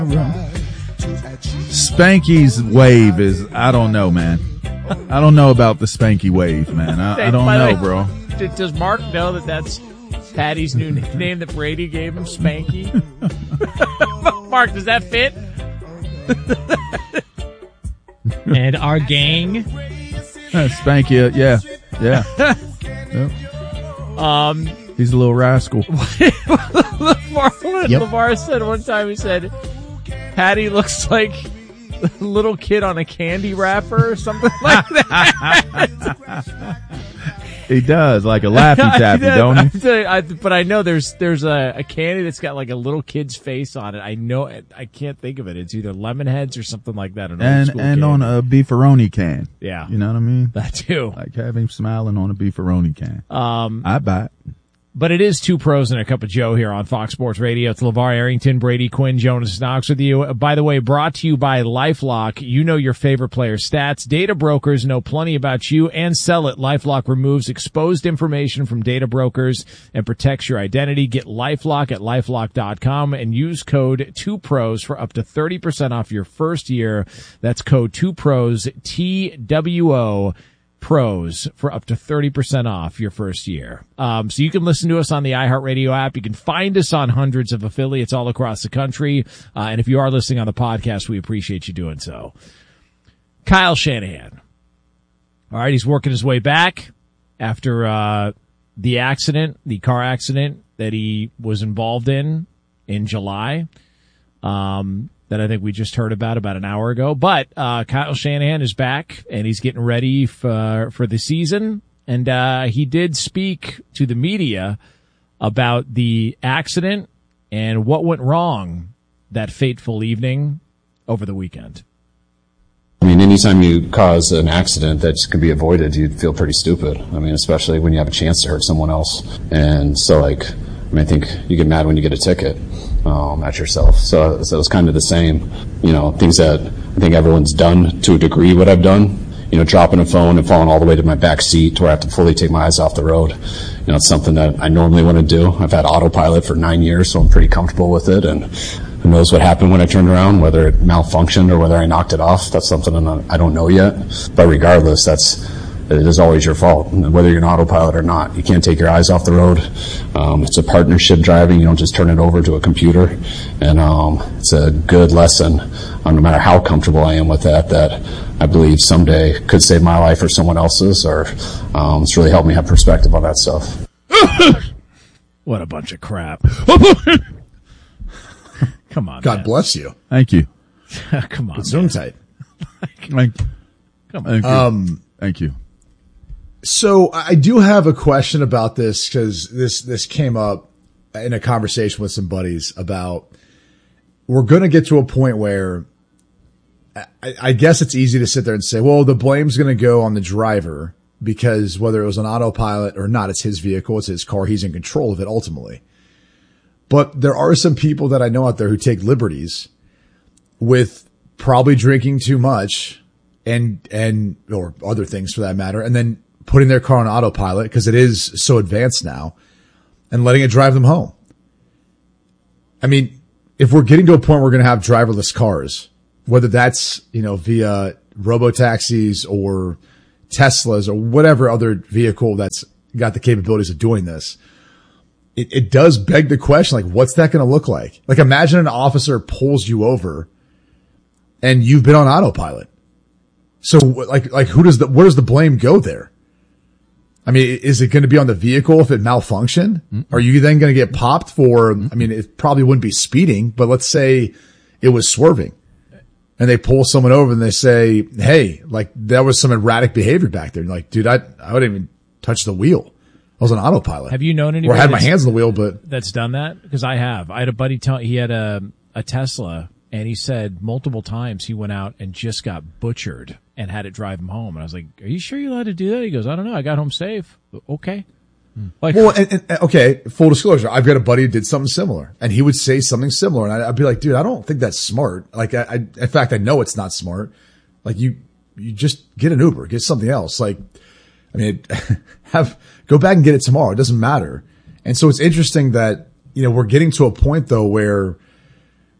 Spanky's wave is, I don't know, man. I don't know about the Spanky wave, man. I don't know, bro. Does Mark know that that's Patty's new nickname that Brady gave him, Spanky? Mark, does that fit? And our gang. Spanky, yeah. Yep. He's a little rascal. LeVar said one time, he said, Patty looks like a little kid on a candy wrapper or something like that. He does, like a Laffy Taffy, don't he? But I know there's a candy that's got like a little kid's face on it. I know it. I can't think of it. It's either Lemonheads or something like that. And on a beefaroni can. Yeah. You know what I mean? That too. Like having him smiling on a beefaroni can. I buy it. But it is Two Pros and a Cup of Joe here on Fox Sports Radio. It's LeVar Arrington, Brady Quinn, Jonas Knox with you. By the way, brought to you by LifeLock. You know your favorite player's stats. Data brokers know plenty about you and sell it. LifeLock removes exposed information from data brokers and protects your identity. Get LifeLock at LifeLock.com and use code 2PROS for up to 30% off your first year. That's code 2PROS, TWO. Pros for up to 30% off your first year. So you can listen to us on the iHeartRadio app. You can find us on hundreds of affiliates all across the country. And if you are listening on the podcast, we appreciate you doing so. Kyle Shanahan. All right. He's working his way back after, the car accident that he was involved in July. That I think we just heard about an hour ago. But Kyle Shanahan is back, and he's getting ready for the season. And he did speak to the media about the accident and what went wrong that fateful evening over the weekend. I mean, anytime you cause an accident that can be avoided, you'd feel pretty stupid. I mean, especially when you have a chance to hurt someone else. And so, I think you get mad when you get a ticket at yourself. So it was kind of the same, things that I think everyone's done to a degree what I've done, dropping a phone and falling all the way to my back seat to where I have to fully take my eyes off the road. It's something that I normally want to do. I've had autopilot for 9 years, so I'm pretty comfortable with it. And who knows what happened when I turned around, whether it malfunctioned or whether I knocked it off. That's something I don't know yet. But regardless, it is always your fault, whether you're an autopilot or not. You can't take your eyes off the road. It's a partnership driving. You don't just turn it over to a computer. And it's a good lesson, no matter how comfortable I am with that I believe someday could save my life or someone else's, or it's really helped me have perspective on that stuff. What a bunch of crap. Come on, God man. bless you. Thank you. Come on, Zoom tight. Come on. Thank you. So I do have a question about this, because this came up in a conversation with some buddies about, we're going to get to a point where I guess it's easy to sit there and say, well, the blame's going to go on the driver, because whether it was an autopilot or not, it's his vehicle, it's his car, he's in control of it ultimately. But there are some people that I know out there who take liberties with probably drinking too much and or other things for that matter, and then putting their car on autopilot because it is so advanced now, and letting it drive them home. I mean, if we're getting to a point where we're going to have driverless cars, whether that's, via robo-taxis or Teslas or whatever other vehicle that's got the capabilities of doing this, it does beg the question, like, what's that going to look like? Like, imagine an officer pulls you over and you've been on autopilot. So like where does the blame go there? I mean, is it going to be on the vehicle if it malfunctioned? Mm-hmm. Are you then going to get popped for, I mean, it probably wouldn't be speeding, but let's say it was swerving and they pull someone over and they say, hey, like, there was some erratic behavior back there. And like, dude, I wouldn't even touch the wheel. I was on autopilot. Have you known anybody? Or I had my hands on the wheel, but that's done that? Because I have. I had a buddy he had a Tesla, and he said multiple times he went out and just got butchered and had it drive him home. And I was like, are you sure you're allowed to do that? He goes, I don't know. I got home safe. Okay. Like, well, and okay, full disclosure, I've got a buddy who did something similar, and he would say something similar, and I'd be like, dude, I don't think that's smart. Like, in fact, I know it's not smart. Like, you just get an Uber, get something else. Like, I mean, go back and get it tomorrow. It doesn't matter. And so it's interesting that, we're getting to a point though where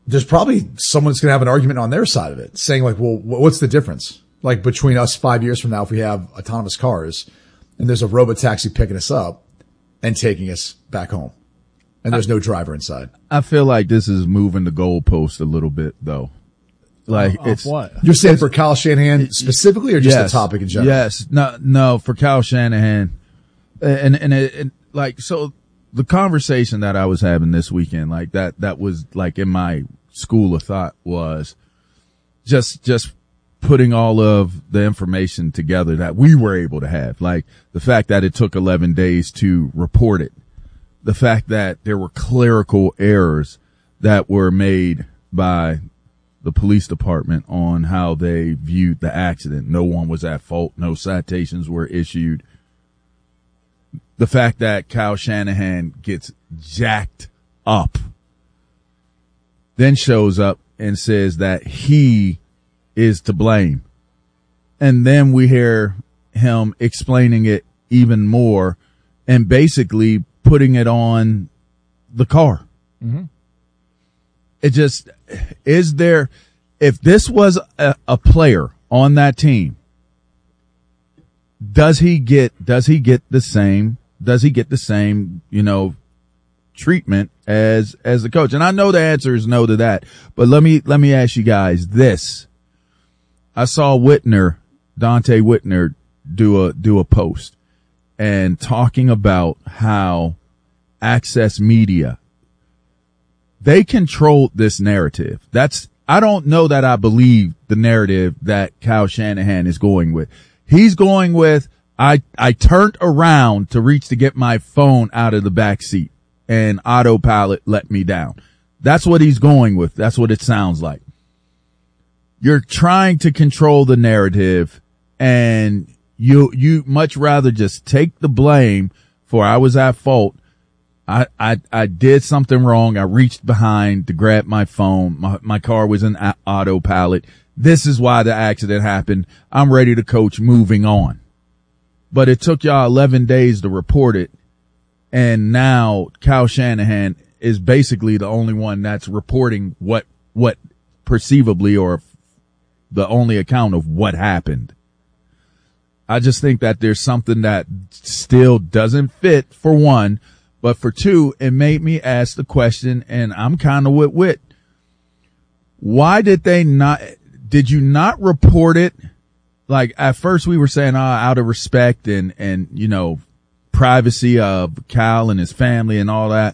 there's probably someone's going to have an argument on their side of it, saying like, well, what's the difference? Like between us 5 years from now, if we have autonomous cars and there's a robotaxi picking us up and taking us back home and there's no driver inside. I feel like this is moving the goalpost a little bit though. Like it's what? You're saying for Kyle Shanahan specifically or just the topic in general? Yes. No, for Kyle Shanahan. And like, so the conversation that I was having this weekend, like that was like in my school of thought was just putting all of the information together that we were able to have. Like the fact that it took 11 days to report it. The fact that there were clerical errors that were made by the police department on how they viewed the accident. No one was at fault. No citations were issued. The fact that Kyle Shanahan gets jacked up, then shows up and says that he is to blame. And then we hear him explaining it even more and basically putting it on the car. Mm-hmm. It just, if this was a player on that team, does he get the same, treatment as the coach? And I know the answer is no to that, but let me ask you guys this. I saw Dante Whitner do a post and talking about how Access Media, they controlled this narrative. I don't know that I believe the narrative that Kyle Shanahan is going with. He's going with, I turned around to reach to get my phone out of the back seat and autopilot let me down. That's what he's going with. That's what it sounds like. You're trying to control the narrative and you much rather just take the blame for I was at fault. I did something wrong. I reached behind to grab my phone. My car was in autopilot. This is why the accident happened. I'm ready to coach, moving on. But it took y'all 11 days to report it. And now Kyle Shanahan is basically the only one that's reporting what perceivably, or the only account of what happened. I just think that there's something that still doesn't fit, for one. But for two, it made me ask the question, and I'm kind of with Whit. Why did you not report it? Like at first we were saying, out of respect and privacy of Kyle and his family and all that.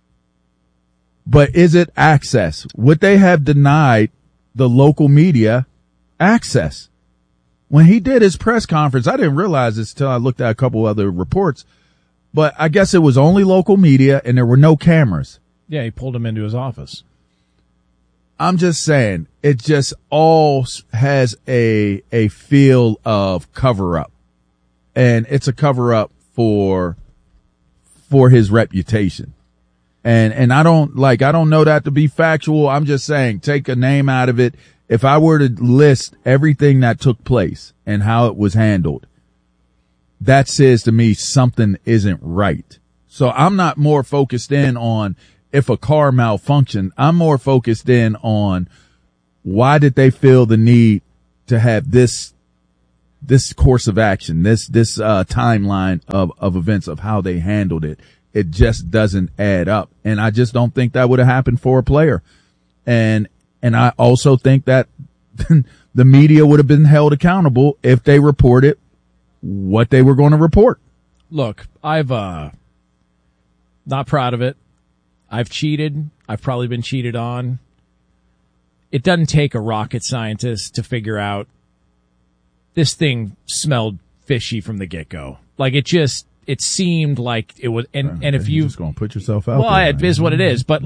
But is it access? Would they have denied the local media access? When he did his press conference, I didn't realize this till I looked at a couple other reports, but I guess it was only local media and there were no cameras. Yeah, he pulled him into his office. I'm just saying, it just all has a feel of cover up, and it's a cover up for his reputation. And I don't know that to be factual. I'm just saying, take a name out of it. If I were to list everything that took place and how it was handled, that says to me something isn't right. So I'm not more focused in on if a car malfunctioned. I'm more focused in on why did they feel the need to have this course of action, this timeline of events of how they handled it. It just doesn't add up. And I just don't think that would have happened for a player. And I also think that the media would have been held accountable if they reported what they were going to report. Look, I've not proud of it. I've cheated. I've probably been cheated on. It doesn't take a rocket scientist to figure out this thing smelled fishy from the get-go. Like it seemed like it was, and if you just going to put yourself out, well, it is what it is. But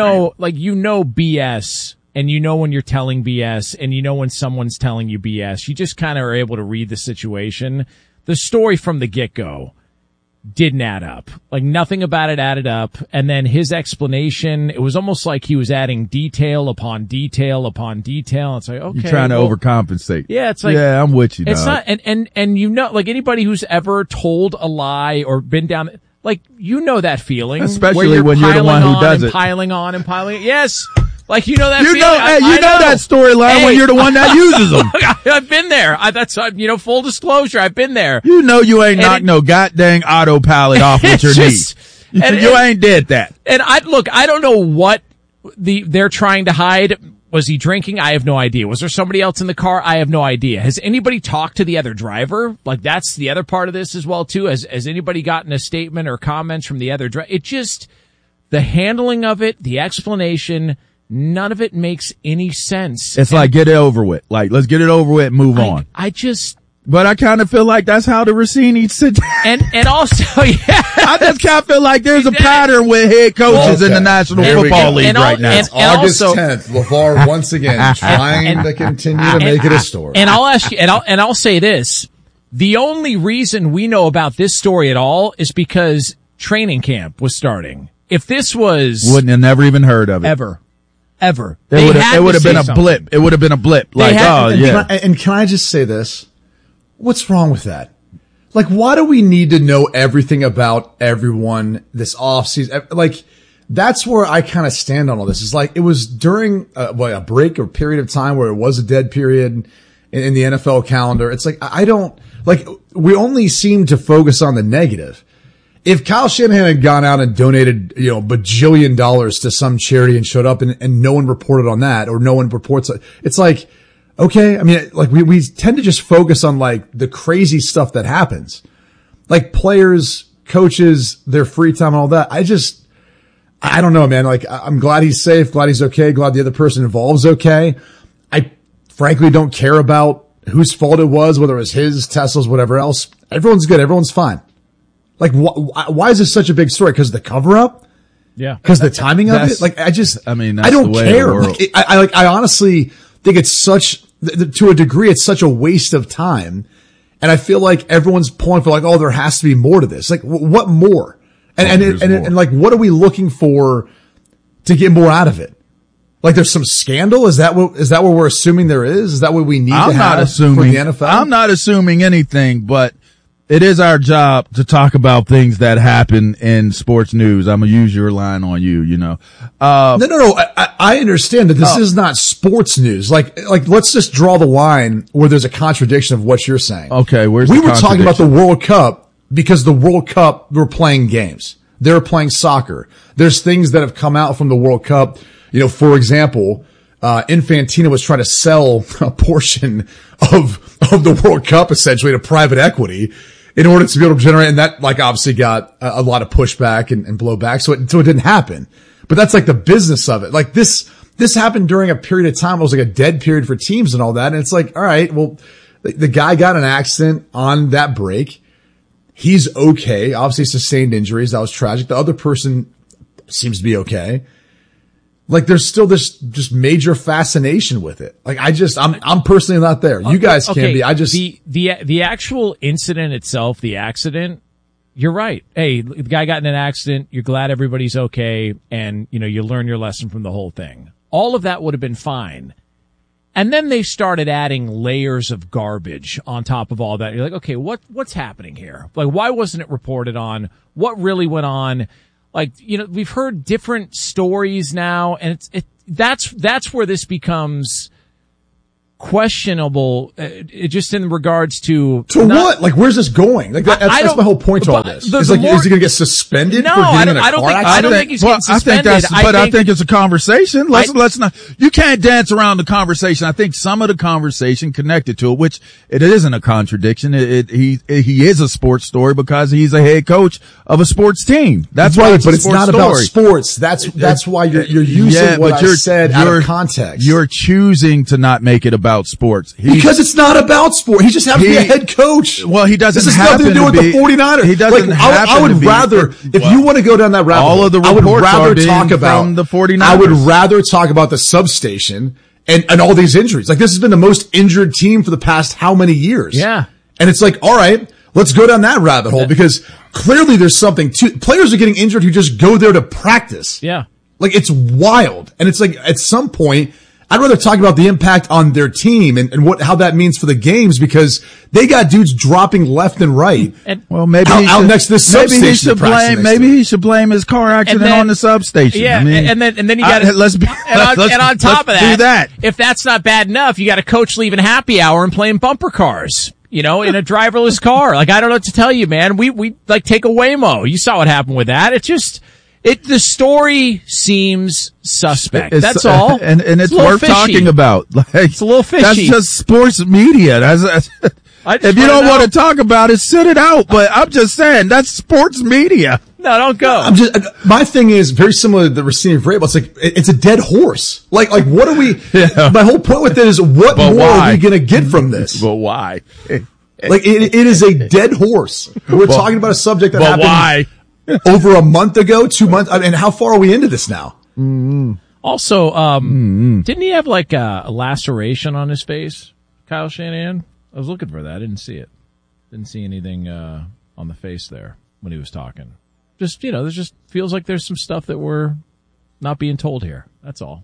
BS, and when you're telling BS, and when someone's telling you BS, you just kind of are able to read the situation. The story from the get-go didn't add up. Like nothing about it added up. And then his explanation, it was almost like he was adding detail upon detail upon detail. It's like, okay. You're trying to overcompensate. Yeah, it's like, yeah, I'm with you, dog. It's not, and like anybody who's ever told a lie or been down, like, that feeling. Especially when you're the one who does it. Piling on and piling. Yes. Like, you know that You feeling? know, hey, you know that storyline when you're the one that uses them. I've been there. That's full disclosure. I've been there. You know you ain't knocked no goddamn autopilot off with your knees. You ain't did that. And I don't know what they're trying to hide. Was he drinking? I have no idea. Was there somebody else in the car? I have no idea. Has anybody talked to the other driver? Like, that's the other part of this as well, too. Has anybody gotten a statement or comments from the other driver? It just, the handling of it, the explanation, none of it makes any sense. It's like, get it over with. Like, let's get it over with and move on. But I kind of feel like that's how the Rossini sit. And also, yeah. I just kind of feel like there's a pattern with head coaches in the National Football League right now. It's August 10th. LeVar once again trying to continue to make it a story. And I'll ask you, and I'll say this. The only reason we know about this story at all is because training camp was starting. If this was... Wouldn't have never even heard of it. Ever. It would have been a blip. It would have been a blip. Like, And can I just say this? What's wrong with that? Like, why do we need to know everything about everyone this offseason? Like, that's where I kind of stand on all this. It's like, it was during a break or period of time where it was a dead period in the NFL calendar. It's like, we only seem to focus on the negative. If Kyle Shanahan had gone out and donated, bajillion dollars to some charity and showed up and no one reported on that, or no one reports it, it's like, okay. I mean, like we tend to just focus on like the crazy stuff that happens, like players, coaches, their free time and all that. I don't know, man. Like, I'm glad he's safe, glad he's okay, glad the other person involved is okay. I frankly don't care about whose fault it was, whether it was his, Tesla's, whatever else. Everyone's good. Everyone's fine. Like, why is this such a big story? Because the cover up? Yeah. Because the timing of it? Like, I don't care. Like, I honestly think it's to a degree, it's such a waste of time. And I feel like everyone's pulling for like, oh, there has to be more to this. Like, what more? And like, what are we looking for to get more out of it? Like, there's some scandal? Is that what we're assuming there is? Is that what we need to have for the NFL? I'm not assuming anything, but it is our job to talk about things that happen in sports news. I'm going to use your line on you, No. I understand that this is not sports news. Like, let's just draw the line where there's a contradiction of what you're saying. Okay. We were talking about the World Cup because the World Cup were playing games. They're playing soccer. There's things that have come out from the World Cup. For example, Infantino was trying to sell a portion of the World Cup essentially to private equity in order to be able to generate, and that like obviously got a lot of pushback and blowback. So it didn't happen. But that's like the business of it. Like this happened during a period of time. It was like a dead period for teams and all that. And it's like, all right, well, the guy got an accident on that break. He's okay. Obviously sustained injuries. That was tragic. The other person seems to be okay. Like there's still this just major fascination with it. Like I'm personally not there. You guys can be. The actual incident itself, the accident, you're right. Hey, the guy got in an accident. You're glad everybody's okay. And, you learn your lesson from the whole thing. All of that would have been fine. And then they started adding layers of garbage on top of all that. You're like, okay, what's happening here? Like, why wasn't it reported on? What really went on? Like, we've heard different stories now, and that's where this becomes questionable, just in regards to what? Like, where's this going? Like, that's my whole point to all this. Is he going to get suspended? No, I don't think he's getting suspended. I think it's a conversation. Let's not. You can't dance around the conversation. I think some of the conversation connected to it, which it isn't a contradiction. He is a sports story because he's a head coach of a sports team. That's why. But it's not about sports. That's why you're using what I said out of context. You're choosing to not make it about sports. Because it's not about sport. He just happens to be a head coach. Well, he doesn't. This has nothing to do with the 49ers. He doesn't I would rather, if you want to go down that rabbit hole, all of the reports are from the 49ers. I would rather talk about the substation and all these injuries. Like, this has been the most injured team for the past how many years? Yeah. And it's like, all right, let's go down that rabbit hole because clearly there's something to, players are getting injured who just go there to practice. Yeah. Like, it's wild. And it's like, at some point, I'd rather talk about the impact on their team and how that means for the games, because they got dudes dropping left and right. Well, maybe out next to this substation. Maybe he should blame his car accident on the substation. Yeah, I mean, and then you got to and on top of that, if that's not bad enough, you got a coach leaving happy hour and playing bumper cars. In a driverless car. Like, I don't know what to tell you, man. We like take a Waymo. You saw what happened with that. The story seems suspect. That's all. And it's worth fishy. talking about. Like, it's a little fishy. That's just sports media. If you don't want to talk about it, sit it out. But I'm just saying, that's sports media. No, don't go. My thing is very similar to the Racine Vrabel. It's like, it's a dead horse. Like what are we, my whole point with it is what more are we going to get from this? But why? Like it is a dead horse. We're talking about a subject that happened over a month ago, 2 months. I mean, how far are we into this now? Mm-hmm. Also, didn't he have like a laceration on his face, Kyle Shanahan? I was looking for that. I didn't see it. Didn't see anything on the face there when he was talking. Just, there just feels like there's some stuff that we're not being told here. That's all.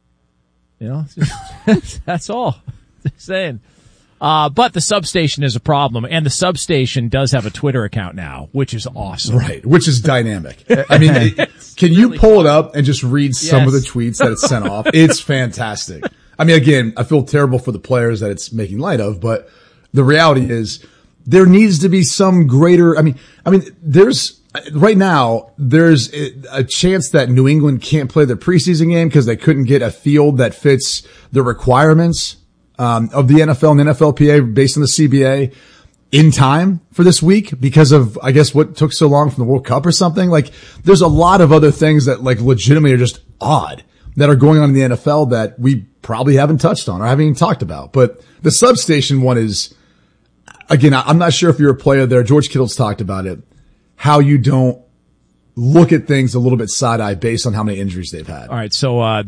That's all. Just saying. But the substation is a problem, and the substation does have a Twitter account now, which is awesome. Right, which is dynamic. I mean, can you pull it up and just read some of the tweets that it's sent off? It's fantastic. I mean, again, I feel terrible for the players that it's making light of, but the reality is there needs to be some greater, I mean, right now, there's a chance that New England can't play their preseason game because they couldn't get a field that fits the requirements of the NFL and NFLPA based on the CBA in time for this week because of, I guess, what took so long from the World Cup or something. Like, there's a lot of other things that like legitimately are just odd that are going on in the NFL that we probably haven't touched on or haven't even talked about. But the substation one is, again, I'm not sure if you're a player there. George Kittle's talked about it. How you don't look at things a little bit side-eye based on how many injuries they've had. All right, so a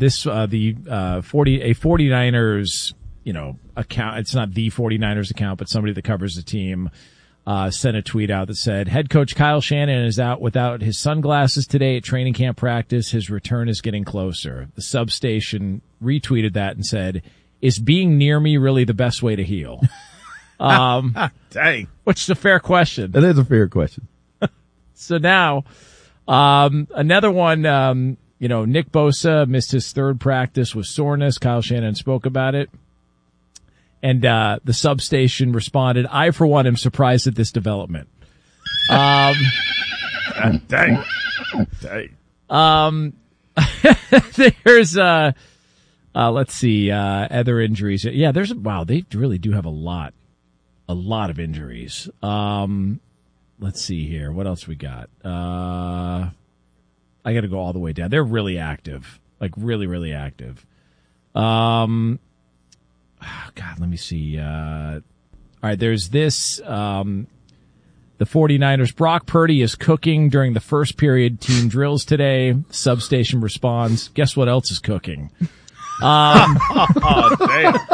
49ers, account, it's not the 49ers account, but somebody that covers the team, sent a tweet out that said, head coach Kyle Shanahan is out without his sunglasses today at training camp practice. His return is getting closer. The substation retweeted that and said, is being near me really the best way to heal? Dang. Which is a fair question. That is a fair question. So now, another one, Nick Bosa missed his third practice with soreness. Kyle Shanahan spoke about it. And, the substation responded, I, for one, am surprised at this development. Dang. There's, let's see, other injuries. Yeah, they really do have a lot of injuries. Let's see here. What else we got? I got to go all the way down. They're really active, like really, really active. God, let me see. All right, there's this. The 49ers, Brock Purdy is cooking during the first period team drills today. Substation responds, guess what else is cooking? Oh,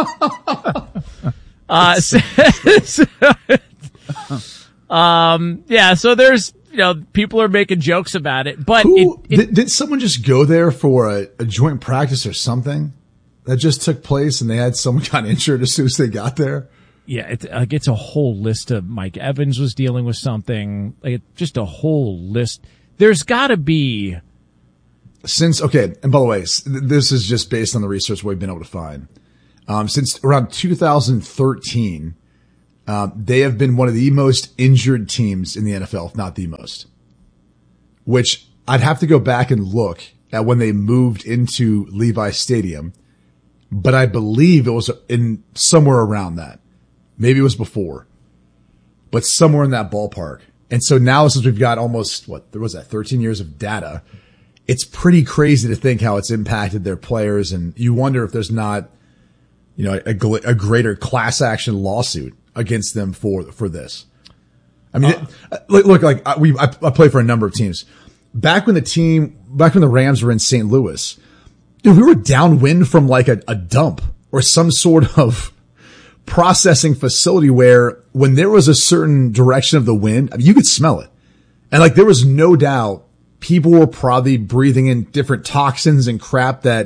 damn. Yeah, so there's, people are making jokes about it, but did someone just go there for a joint practice or something that just took place and they had someone got injured as soon as they got there? Yeah, it's a whole list of Mike Evans was dealing with something, just a whole list. There's gotta be. And by the way, this is just based on the research we've been able to find. Since around 2013, they have been one of the most injured teams in the NFL, if not the most. Which I'd have to go back and look at when they moved into Levi Stadium, but I believe it was in somewhere around that. Maybe it was before, but somewhere in that ballpark. And so now, since we've got almost 13 years of data, it's pretty crazy to think how it's impacted their players. And you wonder if there's not, a greater class action lawsuit against them for this. I mean, look, like I play for a number of teams. Back when the Rams were in St. Louis, dude, we were downwind from like a dump or some sort of processing facility where when there was a certain direction of the wind, I mean, you could smell it. And like, there was no doubt people were probably breathing in different toxins and crap that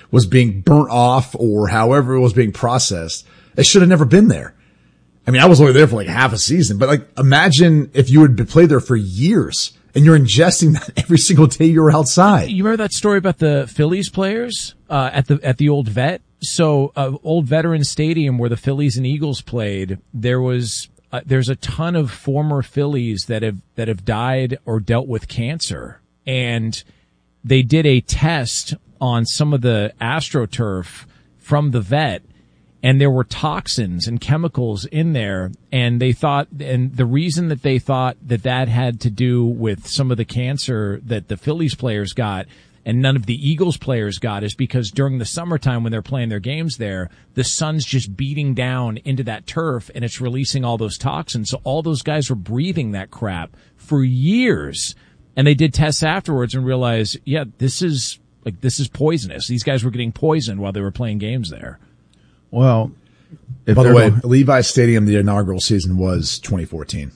was being burnt off or however it was being processed. It should have never been there. I mean, I was only there for like half a season, but like imagine if you had played there for years and you're ingesting that every single day you were outside. You remember that story about the Phillies players at the old vet? So old Veterans Stadium where the Phillies and Eagles played, there's a ton of former Phillies that have died or dealt with cancer, and they did a test on some of the AstroTurf from the vet, and there were toxins and chemicals in there, and the reason that they thought that had to do with some of the cancer that the Phillies players got and none of the Eagles players got is because during the summertime when they're playing their games there, the sun's just beating down into that turf and it's releasing all those toxins. So all those guys were breathing that crap for years. And they did tests afterwards and realized, yeah, this is poisonous. These guys were getting poisoned while they were playing games there. Well, by the way, Levi Stadium, the inaugural season was 2014.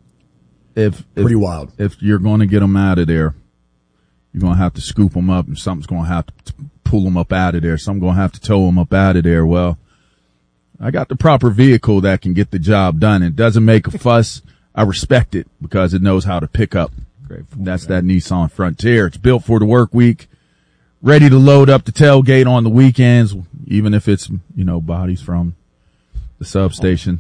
Pretty wild. If you're going to get them out of there, you're going to have to scoop them up and something's going to have to pull them up out of there. Some going to have to tow them up out of there. Well, I got the proper vehicle that can get the job done. It doesn't make a fuss. I respect it because it knows how to pick up. That's that Nissan Frontier. It's built for the work week, ready to load up the tailgate on the weekends, even if it's, bodies from the substation.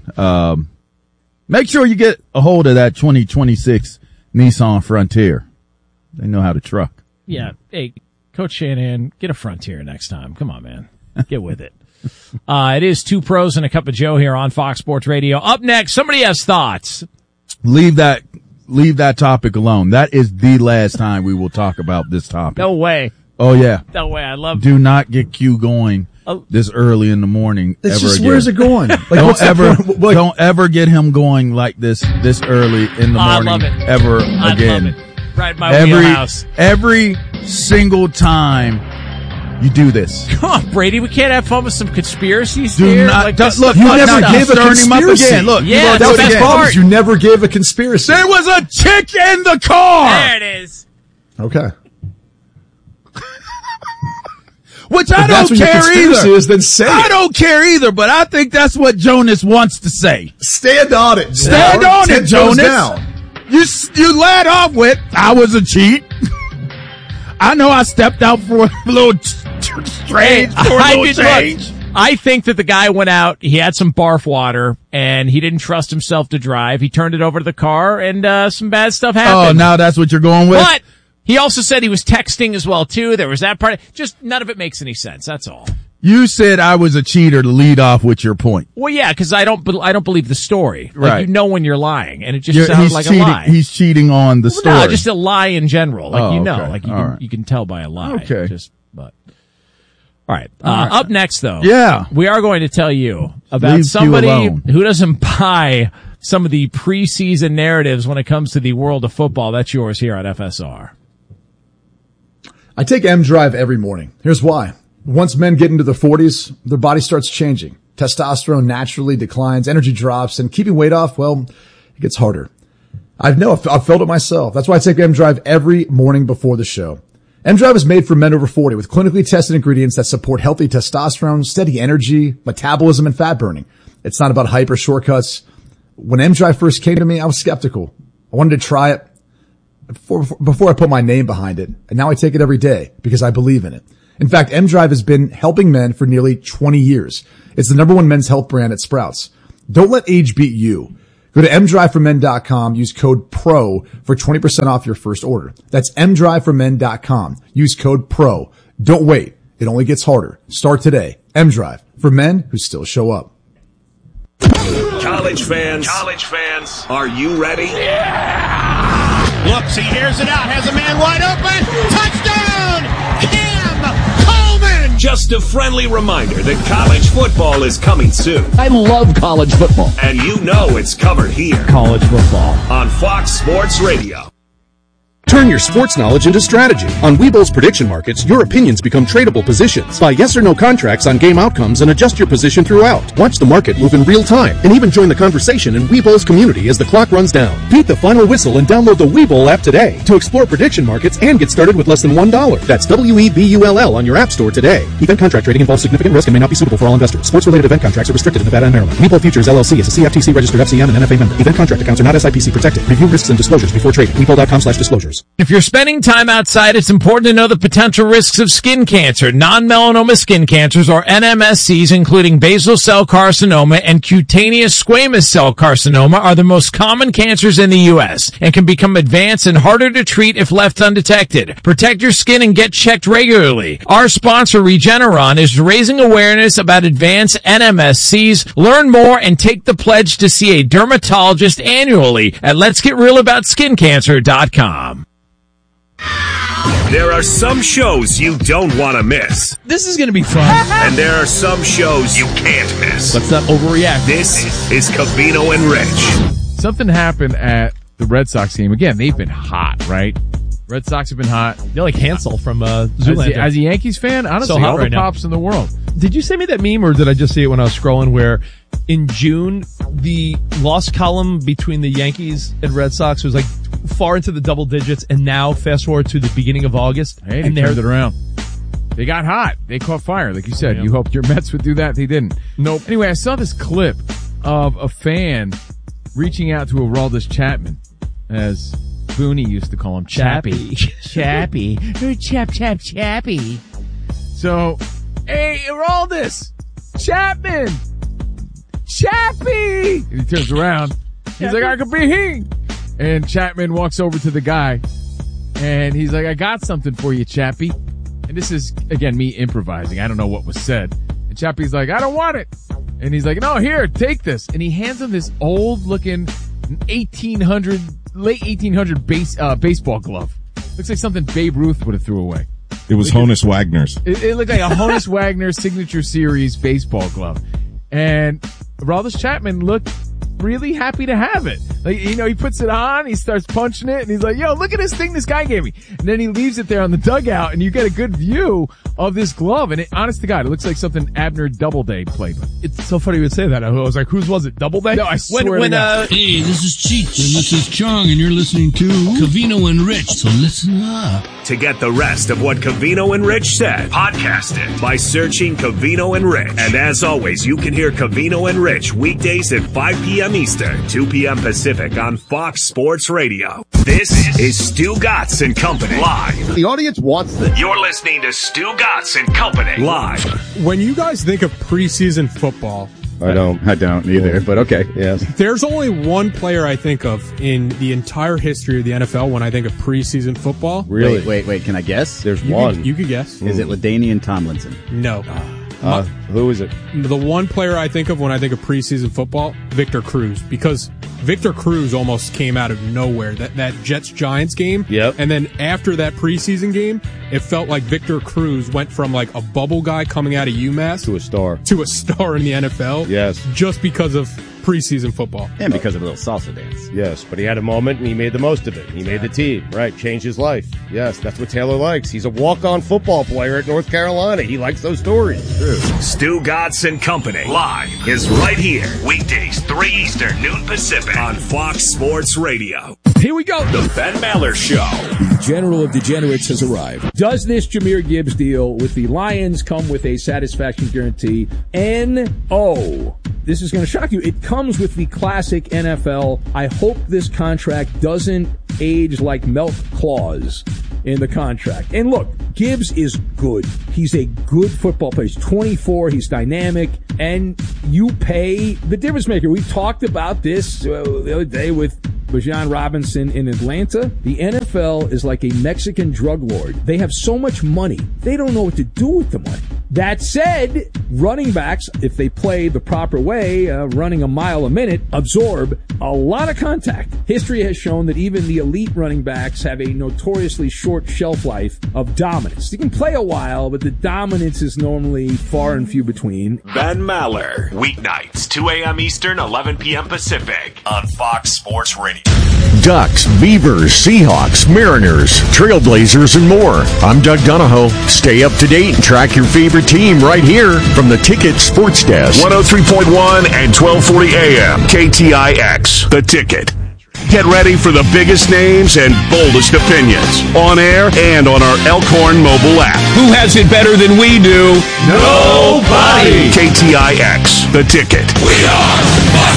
Make sure you get a hold of that 2026 Nissan Frontier. They know how to truck. Yeah. Hey, Coach Shanahan, get a Frontier next time. Come on, man. Get with it. It is Two Pros and a Cup of Joe here on Fox Sports Radio. Up next, somebody has thoughts. Leave that topic alone. That is the last time we will talk about this topic. No way. Oh, yeah. No way. I love it. Do not get Q going this early in the morning it's ever just, again. Where's it going? Don't ever get him going like this early in the morning I love it. ever I again. love it. Right in my wheelhouse. Every single time you do this. Come on, Brady. We can't have fun with some conspiracies Do here. not. Look, you never gave a stirring him up conspiracy. again. Look, Yeah, that was that's the the problem. part. You never gave a conspiracy. there was a chick in the car. There it is. Okay. Which I If that's don't what your care conspiracy either. is, then say I it. don't care either, but I think that's what Jonas wants to say. Stand on it. Stand on it, 10 toes Jonas. down. You led off with, I was a cheat. I know I stepped out for a little strange, for a little change. I think that the guy went out, he had some barf water, and he didn't trust himself to drive. He turned it over to the car, and some bad stuff happened. Oh, now that's what you're going with? But he also said he was texting as well, too. There was that part. Just none of it makes any sense. That's all. You said I was a cheater to lead off with your point. Well, yeah, because I don't believe the story. Like, Right. you know when you're lying, and it just sounds like cheating, a lie. He's cheating on the story. No, just a lie in general. Like, Oh, you know, okay. like All right. you can tell by a lie. Okay. All right. Up next, though. Yeah. We are going to tell you about Leave Q somebody alone. who doesn't buy some of the preseason narratives when it comes to the world of football. That's yours here on FSR. I take M-Drive every morning. Here's why. Once men get into their 40s, their body starts changing. Testosterone naturally declines, energy drops, and keeping weight off, well, it gets harder. I've felt it myself. That's why I take M-Drive every morning before the show. M-Drive is made for men over 40 with clinically tested ingredients that support healthy testosterone, steady energy, metabolism, and fat burning. It's not about hype or shortcuts. When M-Drive first came to me, I was skeptical. I wanted to try it before I put my name behind it. And now I take it every day because I believe in it. In fact, M-Drive has been helping men for nearly 20 years. It's the #1 men's health brand at Sprouts. Don't let age beat you. Go to mdriveformen.com. Use code PRO for 20% off your first order. That's mdriveformen.com. Use code PRO. Don't wait. It only gets harder. Start today. M-Drive for men who still show up. College fans, are you ready? Looks, he hears it out, has a man wide open. Touchdown! Cam Coleman! Just a friendly reminder that college football is coming soon. I love college football. And you know it's covered here College football. on Fox Sports Radio. Turn your sports knowledge into strategy. On Webull's prediction markets, your opinions become tradable positions. Buy yes or no contracts on game outcomes and adjust your position throughout. Watch the market move in real time and even join the conversation in Webull's community as the clock runs down. Beat the final whistle and download the Webull app today to explore prediction markets and get started with less than $1. That's WEBULL on your app store today. Event contract trading involves significant risk and may not be suitable for all investors. Sports-related event contracts are restricted in Nevada and Maryland. Webull Futures LLC is a CFTC registered FCM and NFA member. Event contract accounts are not SIPC protected. Review risks and disclosures before trading. Webull.com/disclosures. If you're spending time outside, it's important to know the potential risks of skin cancer. Non-melanoma skin cancers, or NMSCs, including basal cell carcinoma and cutaneous squamous cell carcinoma, are the most common cancers in the U.S. and can become advanced and harder to treat if left undetected. Protect your skin and get checked regularly. Our sponsor, Regeneron, is raising awareness about advanced NMSCs. Learn more and take the pledge to see a dermatologist annually at letsgetrealaboutSkinCancer.com. There are some shows you don't want to miss. This is going to be fun. And there are some shows you can't miss. Let's not overreact. This is Covino and Rich. Something happened at the Red Sox game. Again, they've been hot, right? Red Sox have been hot. They're like Hansel from Zoolander. As a Yankees fan, honestly, all the pops in the world. Did you send me that meme, or did I just see it when I was scrolling, where in June, the loss column between the Yankees and Red Sox was like far into the double digits, and now fast forward to the beginning of August. Hey, and they turned it around. They got hot. They caught fire. Like you said, you hoped your Mets would do that. They didn't. Nope. Anyway, I saw this clip of a fan reaching out to Aroldis Chapman, as Booney used to call him, Chappie. Chappie. Chappie. So, hey, Aroldis! Chapman! Chappie! And he turns around. He's like, I could be he! And Chapman walks over to the guy, and he's like, I got something for you, Chappie. And this is, again, me improvising. I don't know what was said. And Chappie's like, I don't want it. And he's like, no, here, take this. And he hands him this old-looking late 1800 baseball glove. Looks like something Babe Ruth would have threw away. It was Honus Wagner's. It looked like a Honus Wagner Signature Series baseball glove. And Aroldis Chapman looked really happy to have it. Like, you know, he puts it on, he starts punching it, and he's like, yo, look at this thing this guy gave me. And then he leaves it there on the dugout, and you get a good view of this glove. And honest to God, it looks like something Abner Doubleday played with. It's so funny you would say that. I was like, whose was it? Doubleday? No, I swear to God. Hey, this is Cheech, and this is Chong, and you're listening to Covino and Rich, so listen up. To get the rest of what Covino and Rich said, podcast it by searching Covino and Rich. And as always, you can hear Covino and Rich weekdays at 5 p.m. Eastern, 2 p.m. Pacific on Fox Sports Radio. This is Stu Gatz and Company live. The audience wants this. You're listening to Stu Gatz and Company live. When you guys think of preseason football, I don't either, but okay, yes. There's only one player I think of in the entire history of the NFL when I think of preseason football. Really? Wait, can I guess? There's one. You could guess. Is it LaDainian Tomlinson? No. Who is it? The one player I think of when I think of preseason football, Victor Cruz, because Victor Cruz almost came out of nowhere. That Jets-Giants game. Yep. And then after that preseason game, it felt like Victor Cruz went from like a bubble guy coming out of UMass to a star in the NFL. Yes. Just because of preseason football. And because of a little salsa dance. Yes, but he had a moment and he made the most of it. He made the team, right? Changed his life. Yes, that's what Taylor likes. He's a walk-on football player at North Carolina. He likes those stories. True. Stu Gatz and Company live is right here. Weekdays, 3 Eastern, noon Pacific on Fox Sports Radio. Here we go. The Ben Maller Show. The General of Degenerates has arrived. Does this Jahmyr Gibbs deal with the Lions come with a satisfaction guarantee? No. This is going to shock you. It comes with the classic NFL. I hope this contract doesn't age like milk clause in the contract. And look, Gibbs is good. He's a good football player. He's 24. He's dynamic. And you pay the difference maker. We talked about this the other day with Bijan Robinson in Atlanta. The NFL is like a Mexican drug lord. They have so much money, they don't know what to do with the money. That said, running backs, if they play the proper way, running a mile a minute, absorb a lot of contact. History has shown that even the elite running backs have a notoriously short shelf life of dominance. You can play a while, but the dominance is normally far and few between. Ben Maller, weeknights, 2 a.m. Eastern, 11 p.m. Pacific on Fox Sports Radio. Ducks, Beavers, Seahawks, Mariners, Trailblazers, and more. I'm Doug Donahoe. Stay up to date and track your favorite team right here from the Ticket Sports Desk. 103.1 and 1240 AM. KTIX. The Ticket. Get ready for the biggest names and boldest opinions on air and on our Elkhorn mobile app. Who has it better than we do? Nobody. KTIX. The Ticket. We are by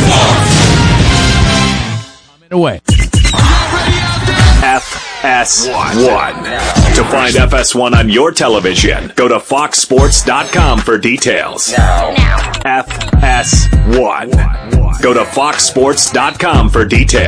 far. Away. FS1. To find FS1 on your television, go to foxsports.com for details. FS1. Go to foxsports.com for details.